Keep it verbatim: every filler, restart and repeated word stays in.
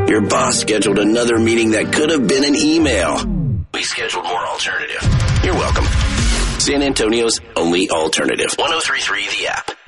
Your boss scheduled another meeting that could have been an email. We scheduled more alternative. You're welcome. San Antonio's only alternative. one oh three point three The App.